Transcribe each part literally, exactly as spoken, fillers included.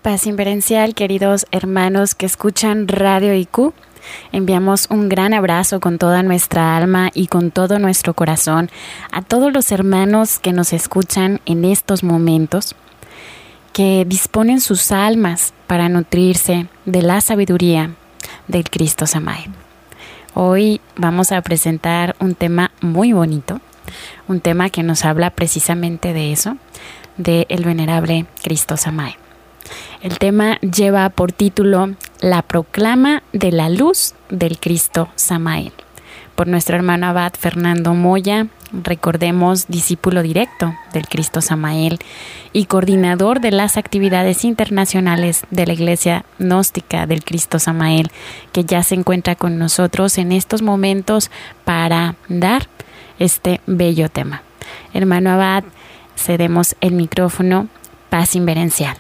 Paz inverencial, queridos hermanos que escuchan Radio I Q. Enviamos un gran abrazo con toda nuestra alma y con todo nuestro corazón a todos los hermanos que nos escuchan en estos momentos, que disponen sus almas para nutrirse de la sabiduría del Cristo Samael. Hoy vamos a presentar un tema muy bonito, un tema que nos habla precisamente de eso, del venerable Cristo Samael. El tema lleva por título La proclama de la luz del Cristo Samael, por nuestro hermano abad Fernando Moya, recordemos discípulo directo del Cristo Samael y coordinador de las actividades internacionales de la Iglesia Gnóstica del Cristo Samael, que ya se encuentra con nosotros en estos momentos para dar este bello tema. Hermano abad, cedemos el micrófono. Paz inverencial.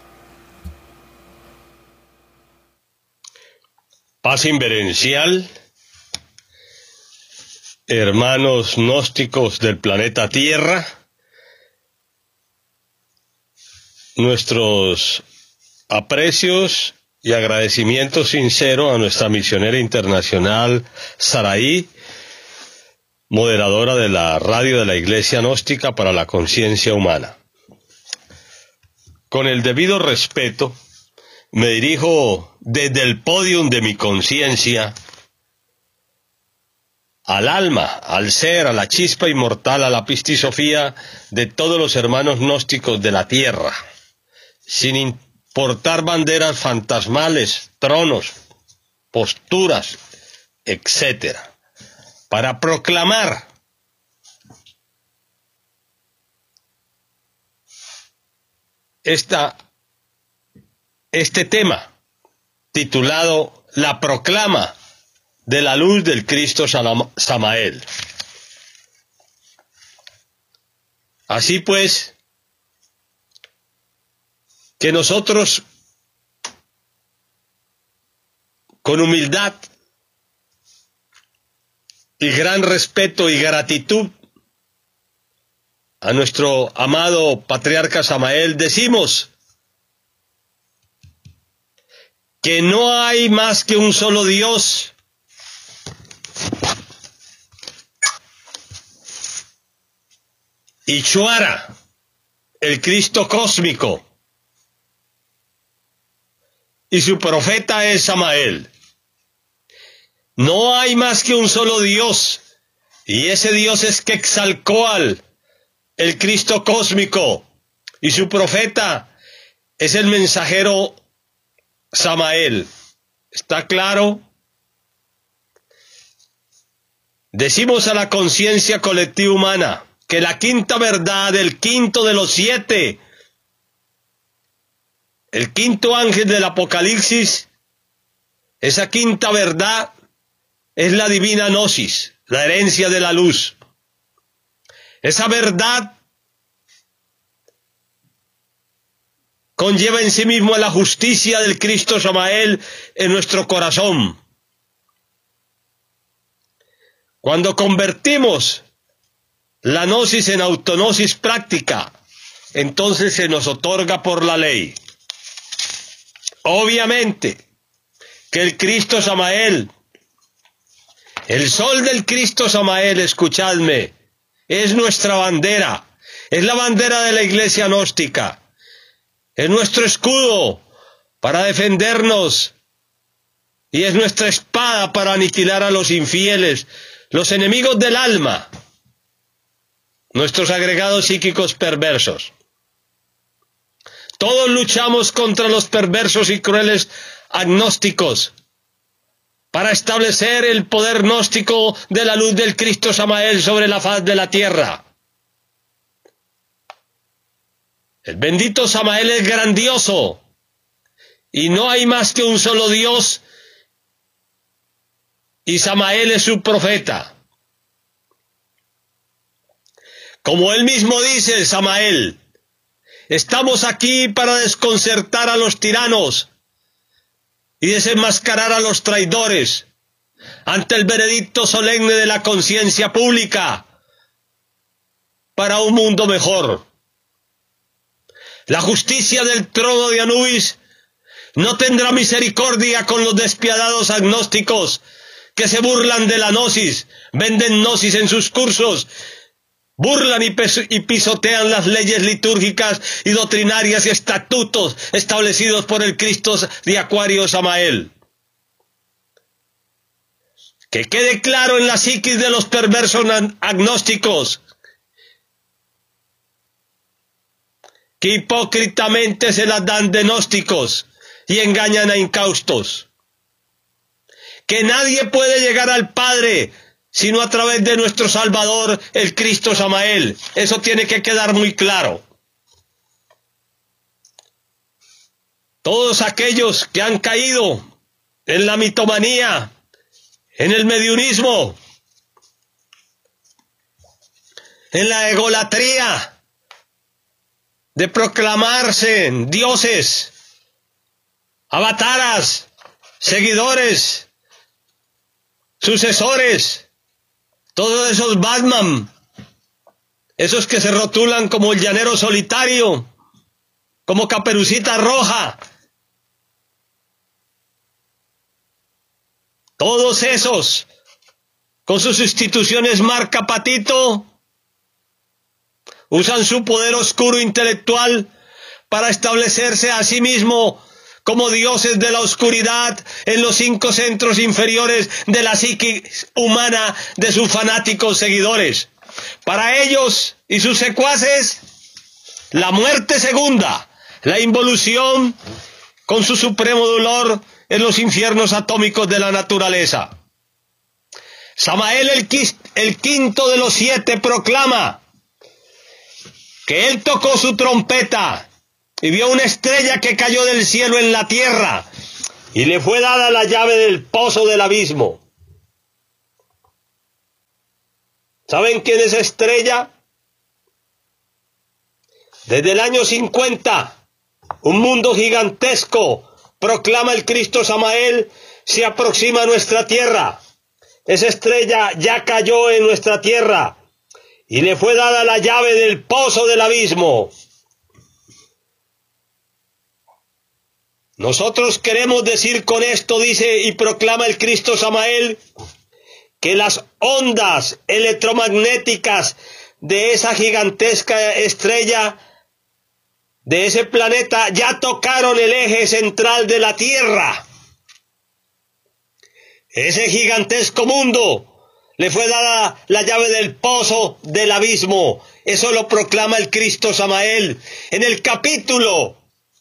Paz inverencial, hermanos gnósticos del planeta Tierra, nuestros aprecios y agradecimiento sincero a nuestra misionera internacional Saraí, moderadora de la radio de la Iglesia Gnóstica para la Conciencia Humana. Con el debido respeto, me dirijo desde el podium de mi conciencia al alma, al ser, a la chispa inmortal, a la pistisofía de todos los hermanos gnósticos de la tierra, sin importar banderas fantasmales, tronos, posturas, etcétera, para proclamar esta Este tema, titulado La proclama de la luz del Cristo Samael. Así pues, que nosotros, con humildad y gran respeto y gratitud a nuestro amado patriarca Samael, decimos que no hay más que un solo Dios, Ichuara, el Cristo cósmico, y su profeta es Samael. No hay más que un solo Dios, y ese Dios es Quetzalcóatl, el Cristo cósmico, y su profeta es el mensajero Samael. ¿Está claro? Decimos a la conciencia colectiva humana que la quinta verdad, el quinto de los siete, el quinto ángel del Apocalipsis, esa quinta verdad es la divina gnosis, la herencia de la luz. Esa verdad conlleva en sí mismo la justicia del Cristo Samael en nuestro corazón. Cuando convertimos la gnosis en autognosis práctica, entonces se nos otorga por la ley. Obviamente que el Cristo Samael, el sol del Cristo Samael, escuchadme, es nuestra bandera, es la bandera de la Iglesia Gnóstica. Es nuestro escudo para defendernos y es nuestra espada para aniquilar a los infieles, los enemigos del alma, nuestros agregados psíquicos perversos. Todos luchamos contra los perversos y crueles agnósticos para establecer el poder gnóstico de la luz del Cristo Samael sobre la faz de la tierra. El bendito Samael es grandioso y no hay más que un solo Dios y Samael es su profeta. Como él mismo dice, Samael, estamos aquí para desconcertar a los tiranos y desenmascarar a los traidores ante el veredicto solemne de la conciencia pública para un mundo mejor. La justicia del trono de Anubis no tendrá misericordia con los despiadados agnósticos que se burlan de la gnosis, venden gnosis en sus cursos, burlan y, y pisotean las leyes litúrgicas y doctrinarias y estatutos establecidos por el Cristo de Acuario Samael. Que quede claro en la psiquis de los perversos agnósticos que hipócritamente se las dan de gnósticos y engañan a incaustos. Que nadie puede llegar al Padre sino a través de nuestro Salvador, el Cristo Samael. Eso tiene que quedar muy claro. Todos aquellos que han caído en la mitomanía, en el mediunismo, en la egolatría de proclamarse dioses, avataras, seguidores, sucesores, todos esos Batman, esos que se rotulan como el llanero solitario, como Caperucita Roja, todos esos con sus instituciones marca patito, usan su poder oscuro intelectual para establecerse a sí mismo como dioses de la oscuridad en los cinco centros inferiores de la psique humana de sus fanáticos seguidores. Para ellos y sus secuaces, la muerte segunda, la involución con su supremo dolor en los infiernos atómicos de la naturaleza. Samael el, el quinto de los siete proclama que él tocó su trompeta y vio una estrella que cayó del cielo en la tierra, y le fue dada la llave del pozo del abismo. ¿Saben quién es estrella? Desde el año cincuenta, un mundo gigantesco, proclama el Cristo Samael, se aproxima a nuestra tierra. Esa estrella ya cayó en nuestra tierra, y le fue dada la llave del pozo del abismo. Nosotros queremos decir con esto, dice y proclama el Cristo Samael, que las ondas electromagnéticas de esa gigantesca estrella, de ese planeta, ya tocaron el eje central de la Tierra. Ese gigantesco mundo le fue dada la llave del pozo del abismo. Eso lo proclama el Cristo Samael en el capítulo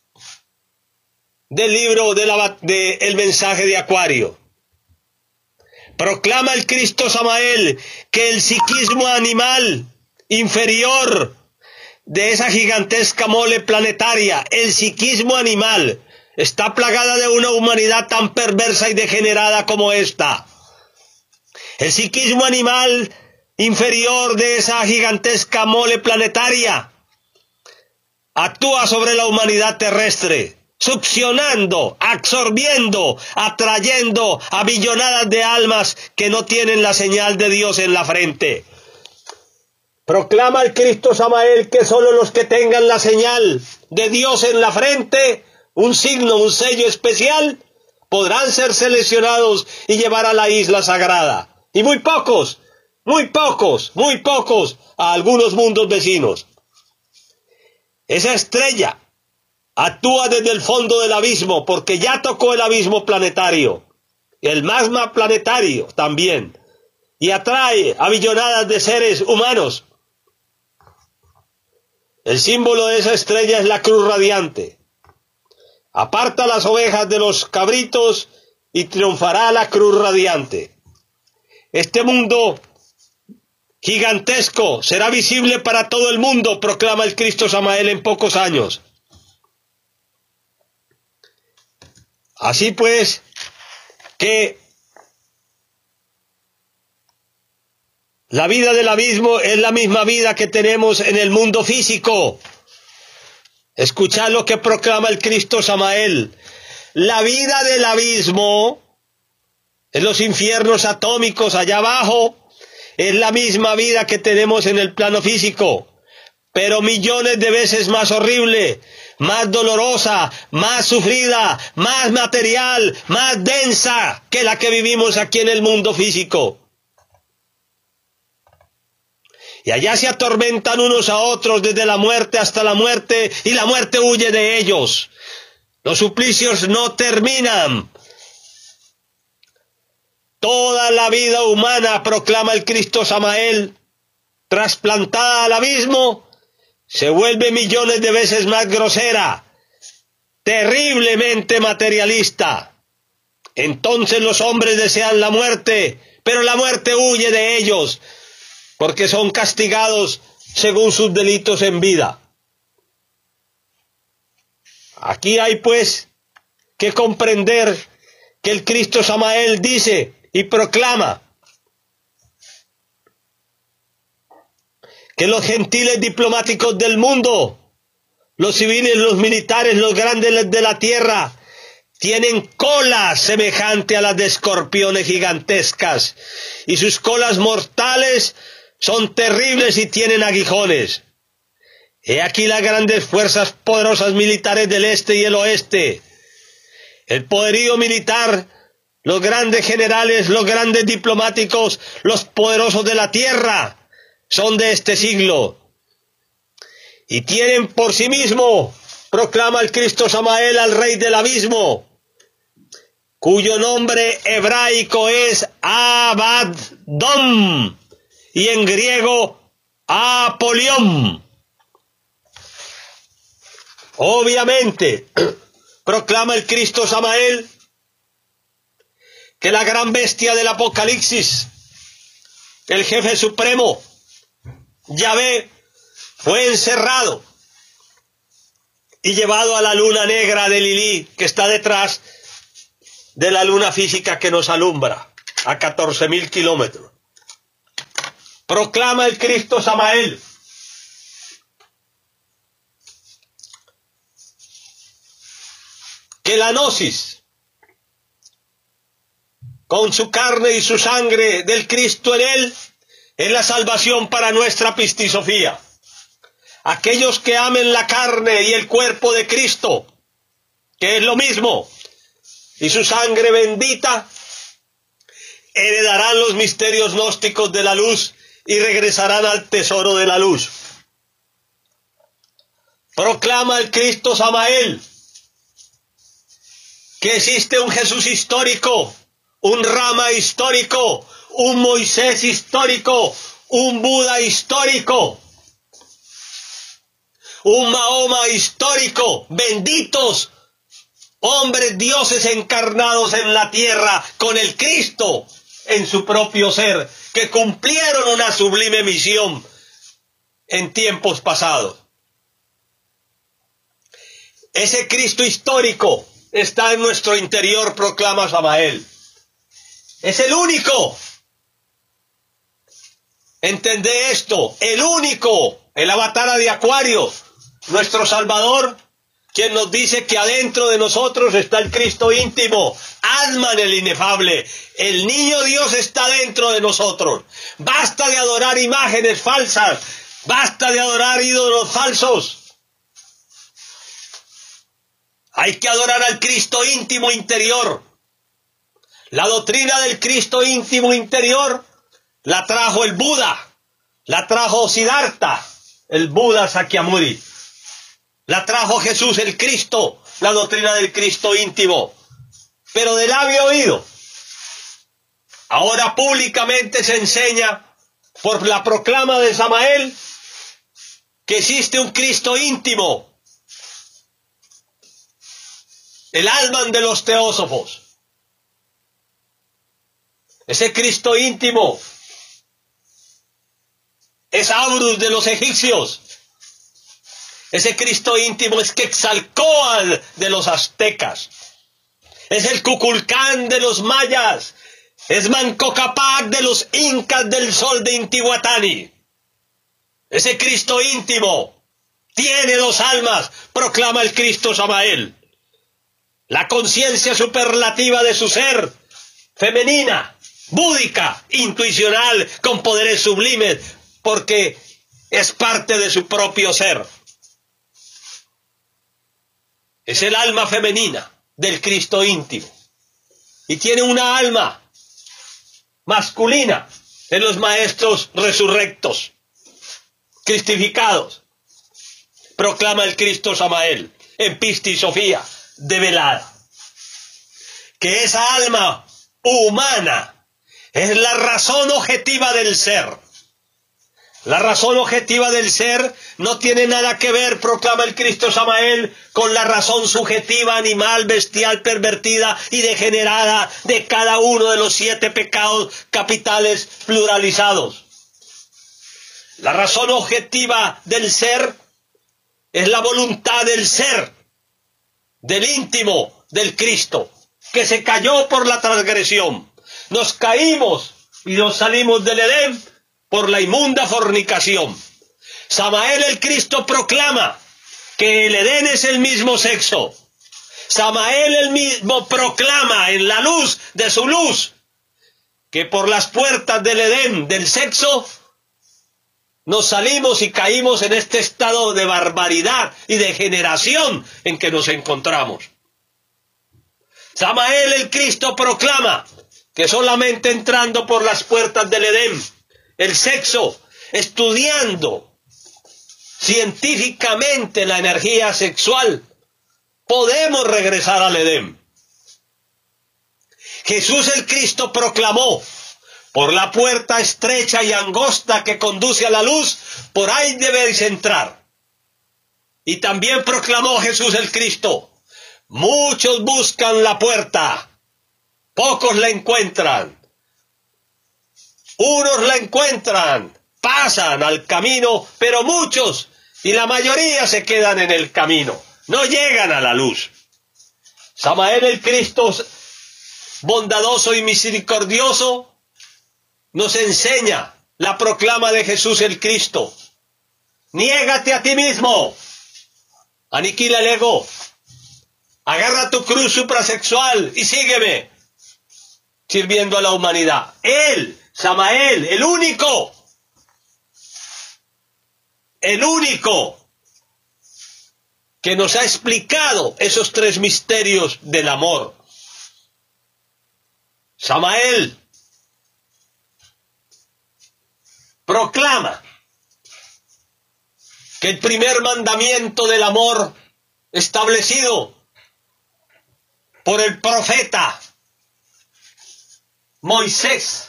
del libro de la, de el mensaje de Acuario. Proclama el Cristo Samael que el psiquismo animal inferior de esa gigantesca mole planetaria, el psiquismo animal, está plagada de una humanidad tan perversa y degenerada como esta. El psiquismo animal inferior de esa gigantesca mole planetaria actúa sobre la humanidad terrestre, succionando, absorbiendo, atrayendo a billonadas de almas que no tienen la señal de Dios en la frente. Proclama el Cristo Samael que solo los que tengan la señal de Dios en la frente, un signo, un sello especial, podrán ser seleccionados y llevar a la isla sagrada. Y muy pocos, muy pocos, muy pocos a algunos mundos vecinos. Esa estrella actúa desde el fondo del abismo porque ya tocó el abismo planetario, el magma planetario también, y atrae a billonadas de seres humanos. El símbolo de esa estrella es la cruz radiante. Aparta las ovejas de los cabritos y triunfará la cruz radiante. Este mundo gigantesco será visible para todo el mundo, proclama el Cristo Samael en pocos años. Así pues, que la vida del abismo es la misma vida que tenemos en el mundo físico. Escuchad lo que proclama el Cristo Samael. La vida del abismo, en los infiernos atómicos allá abajo, es la misma vida que tenemos en el plano físico, pero millones de veces más horrible, más dolorosa, más sufrida, más material, más densa que la que vivimos aquí en el mundo físico. Y allá se atormentan unos a otros desde la muerte hasta la muerte, y la muerte huye de ellos. Los suplicios no terminan. Toda la vida humana, proclama el Cristo Samael, trasplantada al abismo, se vuelve millones de veces más grosera, terriblemente materialista. Entonces los hombres desean la muerte, pero la muerte huye de ellos, porque son castigados según sus delitos en vida. Aquí hay pues que comprender que el Cristo Samael dice y proclama que los gentiles diplomáticos del mundo, los civiles, los militares, los grandes de la tierra, tienen colas semejante a las de escorpiones gigantescas, y sus colas mortales son terribles y tienen aguijones. He aquí las grandes fuerzas poderosas militares del este y el oeste. El poderío militar, los grandes generales, los grandes diplomáticos, los poderosos de la tierra, son de este siglo. Y tienen por sí mismo, proclama el Cristo Samael, al rey del abismo, cuyo nombre hebraico es Abaddon, y en griego Apolión. Obviamente, proclama el Cristo Samael que la gran bestia del Apocalipsis, el jefe supremo, Yahvé, fue encerrado y llevado a la luna negra de Lilí, que está detrás de la luna física que nos alumbra, a catorce mil kilómetros. Proclama el Cristo Samael que la gnosis, con su carne y su sangre del Cristo en él, es la salvación para nuestra pistisofía. Aquellos que amen la carne y el cuerpo de Cristo, que es lo mismo, y su sangre bendita, heredarán los misterios gnósticos de la luz y regresarán al tesoro de la luz. Proclama el Cristo Samael que existe un Jesús histórico, un Rama histórico, un Moisés histórico, un Buda histórico, un Mahoma histórico, benditos hombres, dioses encarnados en la tierra con el Cristo en su propio ser, que cumplieron una sublime misión en tiempos pasados. Ese Cristo histórico está en nuestro interior, proclama Samael. Es el único. Entendé esto, el único, el avatar de Acuario, nuestro Salvador, quien nos dice que adentro de nosotros está el Cristo íntimo, Atman el inefable. El niño Dios está dentro de nosotros. Basta de adorar imágenes falsas, basta de adorar ídolos falsos. Hay que adorar al Cristo íntimo interior. La doctrina del Cristo íntimo interior la trajo el Buda, la trajo Siddhartha, el Buda Sakyamuni. La trajo Jesús el Cristo, la doctrina del Cristo íntimo. Pero de labio oído. Ahora públicamente se enseña por la proclama de Samael que existe un Cristo íntimo, el Atman de los teósofos. Ese Cristo íntimo es Abrus de los egipcios. Ese Cristo íntimo es Quetzalcóatl de los aztecas. Es el Kukulcán de los mayas. Es Manco Cápac de los incas del sol de Intihuatani. Ese Cristo íntimo tiene dos almas, proclama el Cristo Samael. La conciencia superlativa de su ser, femenina, búdica, intuicional, con poderes sublimes, porque es parte de su propio ser. es el alma femenina del Cristo íntimo. Y tiene una alma masculina en los maestros resurrectos, cristificados. Proclama el Cristo Samael en Pista y Sofía, develada. Que esa alma humana es la razón objetiva del ser. La razón objetiva del ser no tiene nada que ver, proclama el Cristo Samael, con la razón subjetiva, animal, bestial, pervertida y degenerada de cada uno de los siete pecados capitales pluralizados. La razón objetiva del ser es la voluntad del ser, del íntimo del Cristo, que se cayó por la transgresión. Nos caímos y nos salimos del Edén por la inmunda fornicación. Samael el Cristo proclama que el Edén es el mismo sexo. Samael el mismo proclama en la luz de su luz que por las puertas del Edén, del sexo, nos salimos y caímos en este estado de barbaridad y degeneración en que nos encontramos. Samael el Cristo proclama que solamente entrando por las puertas del Edén, el sexo, estudiando científicamente la energía sexual, podemos regresar al Edén. Jesús el Cristo proclamó: por la puerta estrecha y angosta que conduce a la luz, por ahí debéis entrar. Y también proclamó Jesús el Cristo: muchos buscan la puerta, pocos la encuentran. Unos la encuentran, pasan al camino, pero muchos, y la mayoría se quedan en el camino, no llegan a la luz. Samael el Cristo, bondadoso y misericordioso, nos enseña la proclama de Jesús el Cristo: niégate a ti mismo, aniquila el ego, agarra tu cruz suprasexual y sígueme, sirviendo a la humanidad. Él, Samael, el único, el único que nos ha explicado esos tres misterios del amor. Samael proclama que el primer mandamiento del amor establecido por el profeta Moisés,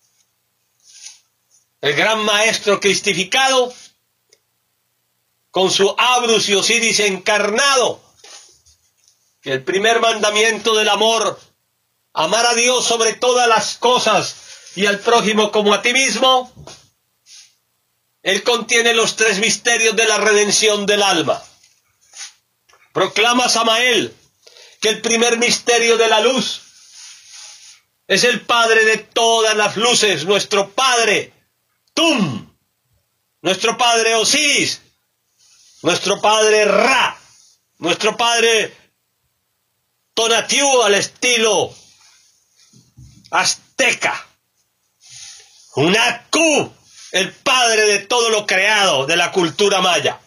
el gran maestro cristificado, con su Abrus y Osiris encarnado, que el primer mandamiento del amor, amar a Dios sobre todas las cosas y al prójimo como a ti mismo, él contiene los tres misterios de la redención del alma. Proclama Samael que el primer misterio de la luz es el Padre de todas las luces, nuestro Padre Tum, nuestro Padre Osiris, nuestro Padre Ra, nuestro Padre Tonatiuh al estilo azteca, Hunahku, el Padre de todo lo creado de la cultura maya,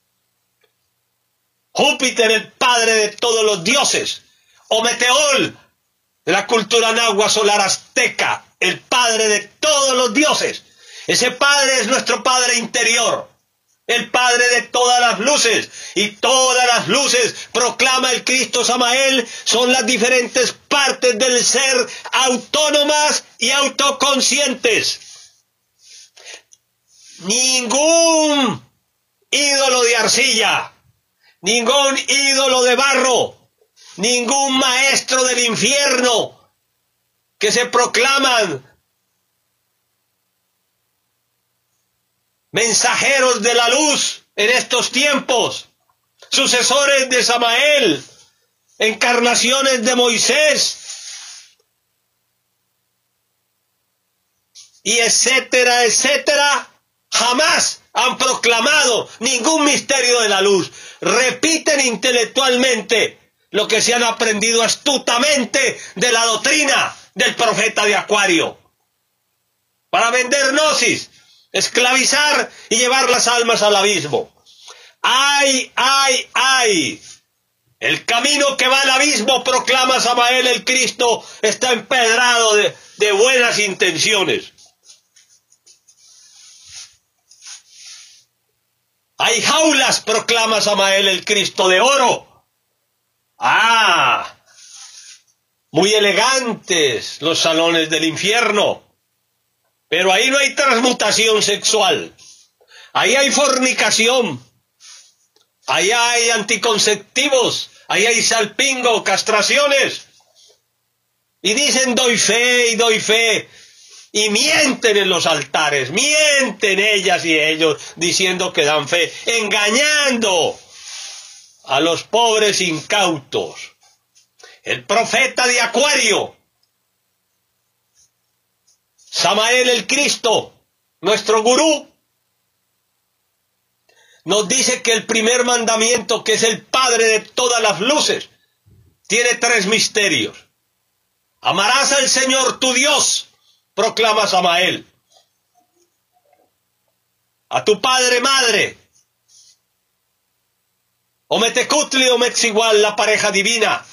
Júpiter, el Padre de todos los dioses, Ometeotl, de la cultura náhuatl solar azteca, el Padre de todos los dioses. Ese Padre es nuestro Padre interior, el Padre de todas las luces, y todas las luces, proclama el Cristo Samael, son las diferentes partes del ser autónomas y autoconscientes. Ningún ídolo de arcilla, ningún ídolo de barro, ningún maestro del infierno que se proclaman mensajeros de la luz en estos tiempos, sucesores de Samael, encarnaciones de Moisés, y etcétera, etcétera, jamás han proclamado ningún misterio de la luz. Repiten intelectualmente lo que se han aprendido astutamente de la doctrina del profeta de Acuario, para vender gnosis, esclavizar y llevar las almas al abismo. ¡Ay, ay, ay! El camino que va al abismo, proclama Samael el Cristo, está empedrado de, de buenas intenciones. Hay jaulas, proclama Samael el Cristo, de oro. Ah, muy elegantes los salones del infierno. Pero ahí no hay transmutación sexual. Ahí hay fornicación. Ahí hay anticonceptivos. Ahí hay salpingo, castraciones. Y dicen doy fe y doy fe. Y mienten en los altares. Mienten ellas y ellos diciendo que dan fe. Engañando a los pobres incautos. El profeta de Acuario, Samael el Cristo, nuestro gurú, nos dice que el primer mandamiento, que es el padre de todas las luces, tiene tres misterios. Amarás al Señor tu Dios, proclama Samael, a tu padre, madre, o Metecutli o Metzigual, la pareja divina.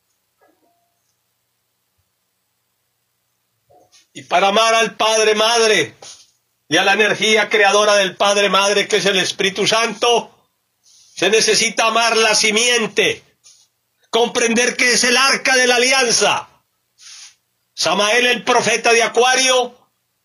Y para amar al Padre Madre y a la energía creadora del Padre Madre, que es el Espíritu Santo, se necesita amar la simiente, comprender que es el arca de la alianza. Samael, el profeta de Acuario,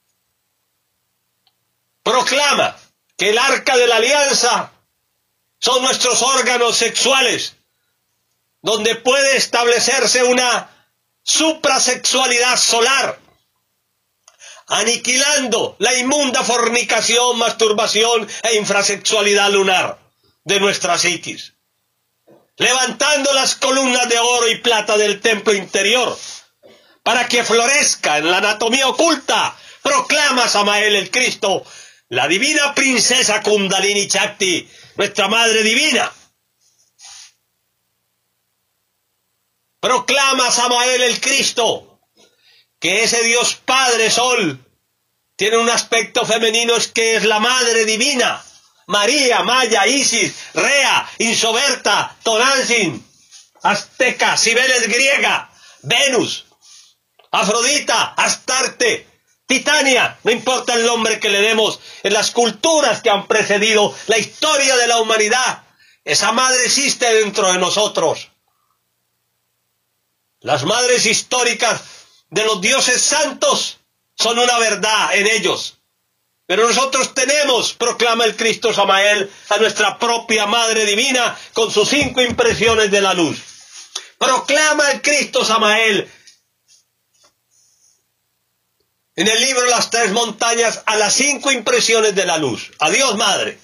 proclama que el arca de la alianza son nuestros órganos sexuales, donde puede establecerse una suprasexualidad solar, aniquilando la inmunda fornicación, masturbación e infrasexualidad lunar de nuestra psiquis, levantando las columnas de oro y plata del templo interior para que florezca en la anatomía oculta, proclama Samael el Cristo, la divina princesa Kundalini Chakti, nuestra Madre Divina. Proclama Samael el Cristo que ese Dios Padre Sol tiene un aspecto femenino, es que es la Madre Divina. María, Maya, Isis, Rea, Insoberta, Tonantzin, Azteca, Cibeles griega, Venus, Afrodita, Astarte, Titania, no importa el nombre que le demos, en las culturas que han precedido la historia de la humanidad, esa madre existe dentro de nosotros. Las madres históricas de los dioses santos son una verdad en ellos. Pero nosotros tenemos, proclama el Cristo Samael, a nuestra propia Madre Divina con sus cinco impresiones de la luz. Proclama el Cristo Samael en el libro Las Tres Montañas a las cinco impresiones de la luz. Adiós, Madre.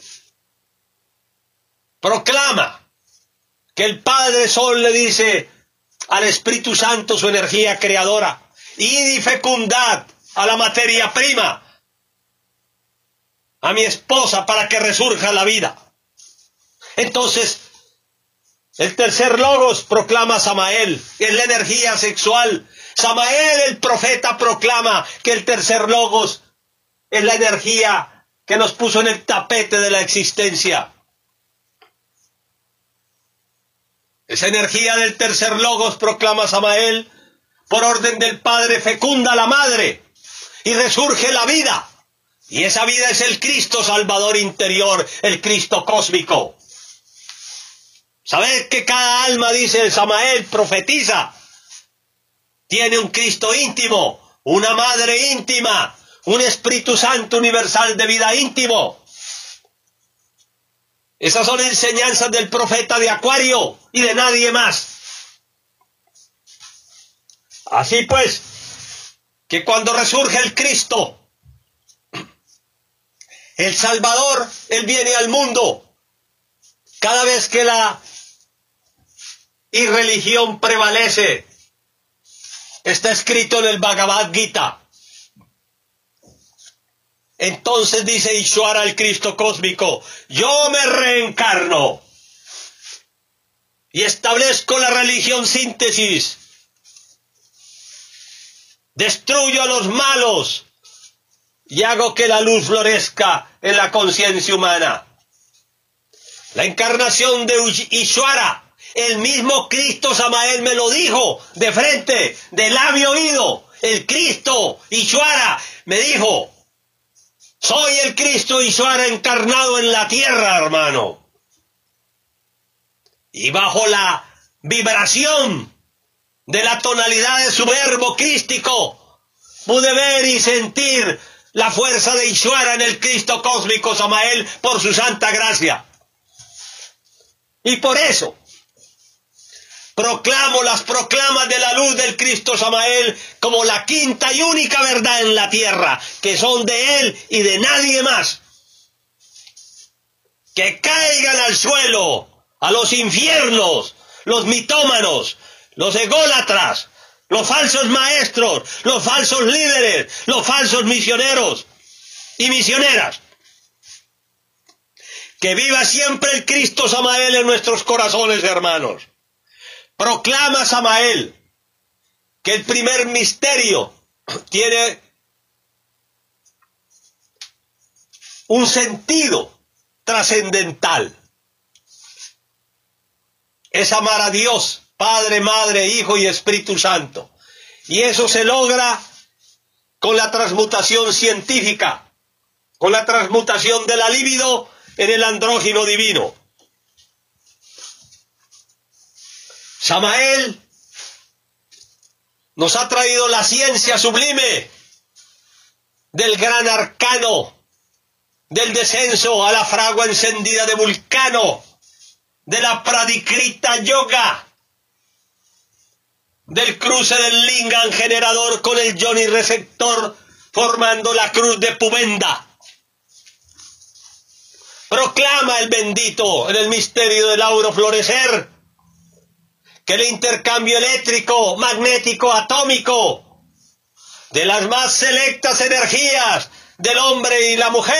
Proclama que el Padre Sol le dice al Espíritu Santo, su energía creadora, id y fecundad a la materia prima, a mi esposa, para que resurja la vida. Entonces, el tercer logos, proclama Samael, es la energía sexual. Samael, el profeta, proclama que el tercer logos es la energía que nos puso en el tapete de la existencia. Esa energía del tercer logos, proclama Samael, por orden del Padre, fecunda a la madre y resurge la vida. Y esa vida es el Cristo Salvador interior, el Cristo cósmico. ¿Sabes que cada alma, dice Samael, profetiza, tiene un Cristo íntimo, una madre íntima, un Espíritu Santo universal de vida íntimo? Esas son enseñanzas del profeta de Acuario y de nadie más. Así pues, que cuando resurge el Cristo, el Salvador, Él viene al mundo. Cada vez que la irreligión prevalece, está escrito en el Bhagavad Gita. Entonces dice Ishvara, el Cristo cósmico, yo me reencarno y establezco la religión síntesis. Destruyo a los malos y hago que la luz florezca en la conciencia humana. La encarnación de Ishvara El mismo Cristo Samael me lo dijo de frente, de labio oído. El Cristo Ishuara me dijo, soy el Cristo Ishuara encarnado en la tierra, hermano. Y bajo la vibración de la tonalidad de su verbo crístico, pude ver y sentir la fuerza de Ishuara en el Cristo cósmico Samael por su santa gracia. Y por eso proclamo las proclamas de la luz del Cristo Samael como la quinta y única verdad en la tierra, que son de Él y de nadie más. Que caigan al suelo, a los infiernos, los mitómanos, los ególatras, los falsos maestros, los falsos líderes, los falsos misioneros y misioneras. Que viva siempre el Cristo Samael en nuestros corazones, hermanos. Proclama Samael que el primer misterio tiene un sentido trascendental. Es amar a Dios, Padre, Madre, Hijo y Espíritu Santo. Y eso se logra con la transmutación científica, con la transmutación de la libido en el andrógino divino. Samael nos ha traído la ciencia sublime del gran arcano, del descenso a la fragua encendida de Vulcano, de la Pradikrita Yoga, del cruce del Lingam generador con el Yoni receptor, formando la cruz de Pubenda. Proclama el bendito en el misterio del auro florecer que el intercambio eléctrico, magnético, atómico de las más selectas energías del hombre y la mujer